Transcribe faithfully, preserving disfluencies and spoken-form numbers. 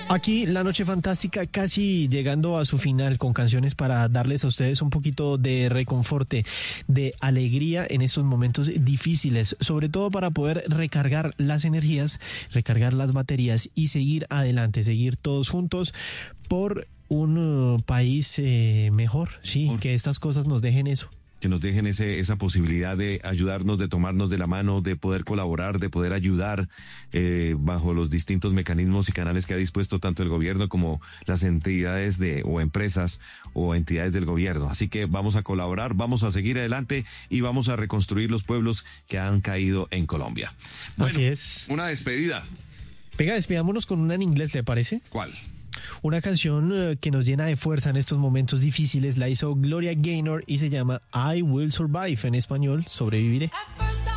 Aquí la noche fantástica casi llegando a su final con canciones para darles a ustedes un poquito de reconforte, de alegría en estos momentos difíciles, sobre todo para poder recargar las energías, recargar las baterías y seguir adelante, seguir todos juntos por un uh, país eh, mejor, sí, que estas cosas nos dejen eso. Que nos dejen ese, esa posibilidad de ayudarnos, de tomarnos de la mano, de poder colaborar, de poder ayudar eh, bajo los distintos mecanismos y canales que ha dispuesto tanto el gobierno como las entidades de o empresas o entidades del gobierno. Así que vamos a colaborar, vamos a seguir adelante y vamos a reconstruir los pueblos que han caído en Colombia. Bueno, así es. Una despedida. Venga, despidámonos con una en inglés, ¿le parece? ¿Cuál? Una canción uh, que nos llena de fuerza en estos momentos difíciles la hizo Gloria Gaynor y se llama I Will Survive, en español, sobreviviré.